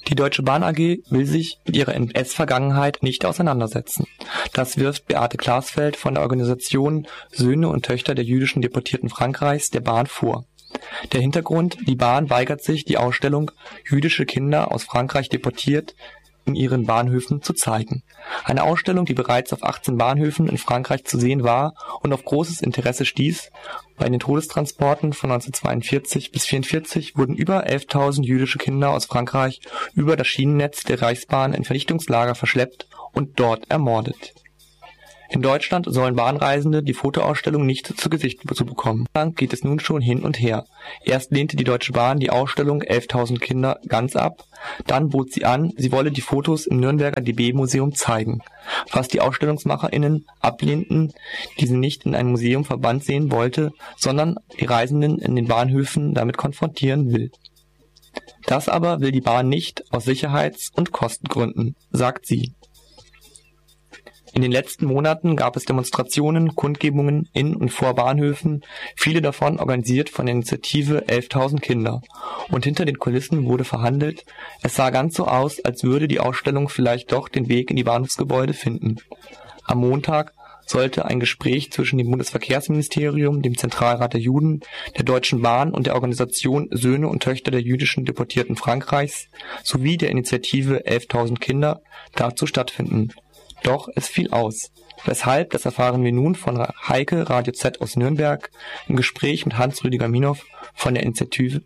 Die Deutsche Bahn AG will sich mit ihrer NS-Vergangenheit nicht auseinandersetzen. Das wirft Beate Glasfeld von der Organisation Söhne und Töchter der jüdischen Deportierten Frankreichs der Bahn vor. Der Hintergrund: Die Bahn weigert sich, die Ausstellung »Jüdische Kinder aus Frankreich deportiert« in ihren Bahnhöfen zu zeigen. Eine Ausstellung, die bereits auf 18 Bahnhöfen in Frankreich zu sehen war und auf großes Interesse stieß. Bei den Todestransporten von 1942 bis 1944 wurden über 11.000 jüdische Kinder aus Frankreich über das Schienennetz der Reichsbahn in Vernichtungslager verschleppt und dort ermordet. In Deutschland sollen Bahnreisende die Fotoausstellung nicht zu Gesicht zu bekommen. Lang geht es nun schon hin und her. Erst lehnte die Deutsche Bahn die Ausstellung 11.000 Kinder ganz ab, dann bot sie an, sie wolle die Fotos im Nürnberger DB-Museum zeigen, was die AusstellungsmacherInnen ablehnten, die sie nicht in einem Museum verbannt sehen wollte, sondern die Reisenden in den Bahnhöfen damit konfrontieren will. Das aber will die Bahn nicht aus Sicherheits- und Kostengründen, sagt sie. In den letzten Monaten gab es Demonstrationen, Kundgebungen in und vor Bahnhöfen, viele davon organisiert von der Initiative 11.000 Kinder. Und hinter den Kulissen wurde verhandelt. Es sah ganz so aus, als würde die Ausstellung vielleicht doch den Weg in die Bahnhofsgebäude finden. Am Montag sollte ein Gespräch zwischen dem Bundesverkehrsministerium, dem Zentralrat der Juden, der Deutschen Bahn und der Organisation Söhne und Töchter der jüdischen Deportierten Frankreichs sowie der Initiative 11.000 Kinder dazu stattfinden. Doch es fiel aus. Weshalb, das erfahren wir nun von Heike Radio Z aus Nürnberg im Gespräch mit Hans-Rüdiger Minhoff von der Initiative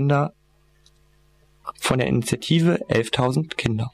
11.000 Kinder.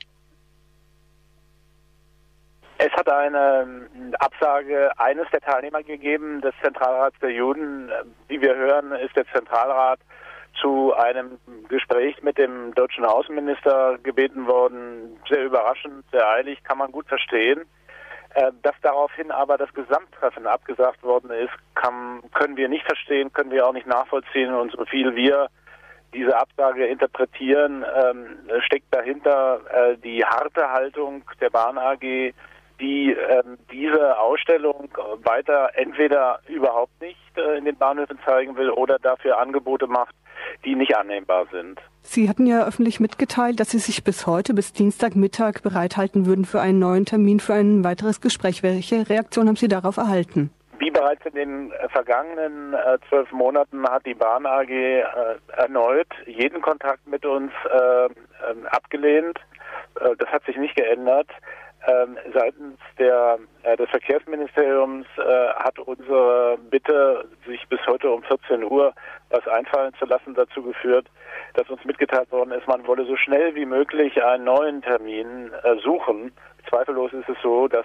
Es hat eine Absage eines der Teilnehmer gegeben, des Zentralrats der Juden. Wie wir hören, ist der Zentralrat zu einem Gespräch mit dem deutschen Außenminister gebeten worden. Sehr überraschend, sehr eilig, kann man gut verstehen. Dass daraufhin aber das Gesamttreffen abgesagt worden ist, können wir nicht verstehen, können wir auch nicht nachvollziehen. Und so viel wir diese Absage interpretieren, steckt dahinter die harte Haltung der Bahn AG, die diese Ausstellung weiter entweder überhaupt nicht in den Bahnhöfen zeigen will oder dafür Angebote macht, die nicht annehmbar sind. Sie hatten ja öffentlich mitgeteilt, dass Sie sich bis heute, bis Dienstagmittag bereithalten würden für einen neuen Termin, für ein weiteres Gespräch. Welche Reaktion haben Sie darauf erhalten? Wie bereits in den vergangenen 12 Monaten hat die Bahn AG erneut jeden Kontakt mit uns abgelehnt. Das hat sich nicht geändert. Seitens des Verkehrsministeriums hat unsere Bitte, sich bis heute um 14 Uhr was einfallen zu lassen, dazu geführt, dass uns mitgeteilt worden ist, man wolle so schnell wie möglich einen neuen Termin suchen. Zweifellos ist es so, dass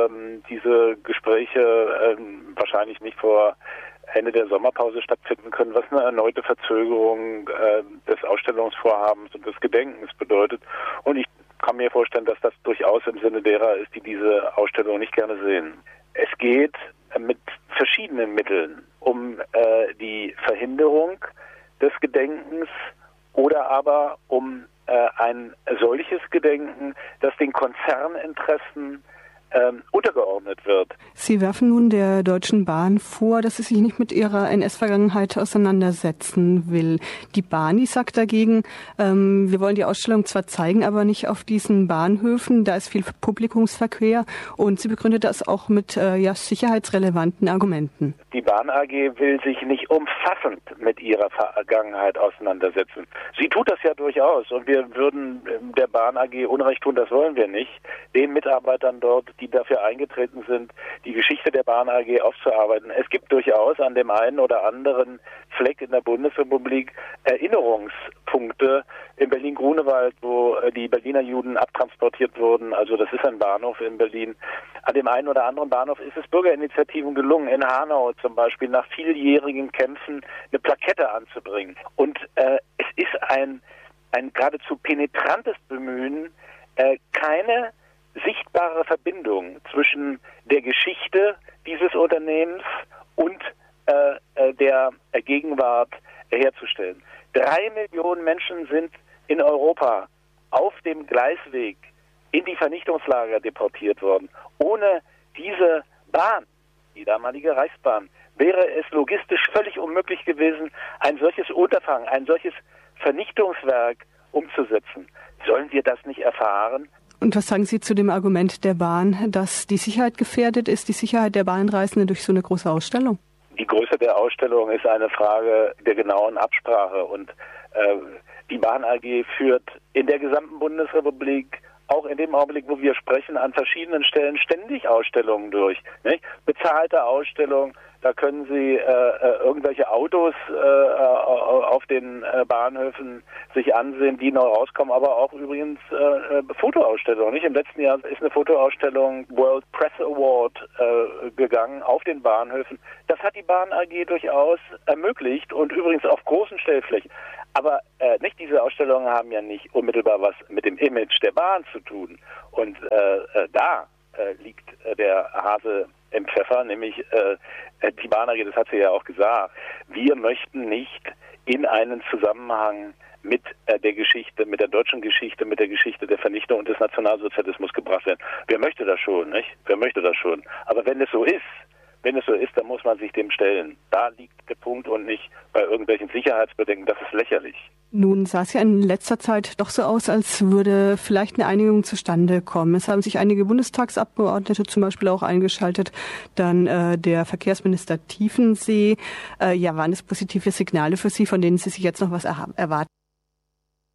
diese Gespräche wahrscheinlich nicht vor Ende der Sommerpause stattfinden können, was eine erneute Verzögerung des Ausstellungsvorhabens und des Gedenkens bedeutet. Und ich kann mir vorstellen, dass das durchaus im Sinne derer ist, die diese Ausstellung nicht gerne sehen. Es geht mit verschiedenen Mitteln um die Verhinderung des Gedenkens oder aber um ein solches Gedenken, das den Konzerninteressen untergeordnet wird. Sie werfen nun der Deutschen Bahn vor, dass sie sich nicht mit ihrer NS-Vergangenheit auseinandersetzen will. Die Bahni sagt dagegen, wir wollen die Ausstellung zwar zeigen, aber nicht auf diesen Bahnhöfen, da ist viel Publikumsverkehr, und sie begründet das auch mit sicherheitsrelevanten Argumenten. Die Bahn AG will sich nicht umfassend mit ihrer Vergangenheit auseinandersetzen. Sie tut das ja durchaus, und wir würden der Bahn AG Unrecht tun, das wollen wir nicht, den Mitarbeitern dort, die dafür eingetreten sind, die Geschichte der Bahn AG aufzuarbeiten. Es gibt durchaus an dem einen oder anderen Fleck in der Bundesrepublik Erinnerungspunkte in Berlin-Grunewald, wo die Berliner Juden abtransportiert wurden. Also das ist ein Bahnhof in Berlin. An dem einen oder anderen Bahnhof ist es Bürgerinitiativen gelungen, in Hanau zum Beispiel nach vieljährigen Kämpfen eine Plakette anzubringen. Und es ist ein geradezu penetrantes Bemühen, keine sichtbare Verbindung zwischen der Geschichte dieses Unternehmens und der Gegenwart herzustellen. 3 Millionen Menschen sind in Europa auf dem Gleisweg in die Vernichtungslager deportiert worden. Ohne diese Bahn, die damalige Reichsbahn, wäre es logistisch völlig unmöglich gewesen, ein solches Unterfangen, ein solches Vernichtungswerk umzusetzen. Sollen wir das nicht erfahren? Und was sagen Sie zu dem Argument der Bahn, dass die Sicherheit gefährdet ist, die Sicherheit der Bahnreisenden durch so eine große Ausstellung? Die Größe der Ausstellung ist eine Frage der genauen Absprache und die Bahn AG führt in der gesamten Bundesrepublik, auch in dem Augenblick, wo wir sprechen, an verschiedenen Stellen ständig Ausstellungen durch. Nicht? Bezahlte Ausstellungen, da können Sie irgendwelche Autos auf den Bahnhöfen sich ansehen, die neu rauskommen, aber auch übrigens Fotoausstellungen. Nicht? Im letzten Jahr ist eine Fotoausstellung World Press Award gegangen auf den Bahnhöfen. Das hat die Bahn AG durchaus ermöglicht und übrigens auf großen Stellflächen. Aber nicht diese Ausstellungen haben ja nicht unmittelbar was mit dem Image der Bahn zu tun. Und da liegt der Hase im Pfeffer, nämlich die Bahn AG, das hat sie ja auch gesagt, wir möchten nicht in einen Zusammenhang mit der Geschichte, mit der deutschen Geschichte, mit der Geschichte der Vernichtung und des Nationalsozialismus gebracht werden. Wer möchte das schon, nicht? Wer möchte das schon? Aber wenn es so ist, dann muss man sich dem stellen. Da liegt der Punkt und nicht bei irgendwelchen Sicherheitsbedenken. Das ist lächerlich. Nun sah es ja in letzter Zeit doch so aus, als würde vielleicht eine Einigung zustande kommen. Es haben sich einige Bundestagsabgeordnete zum Beispiel auch eingeschaltet. Dann der Verkehrsminister Tiefensee. Waren es positive Signale für Sie, von denen Sie sich jetzt noch was erwarten?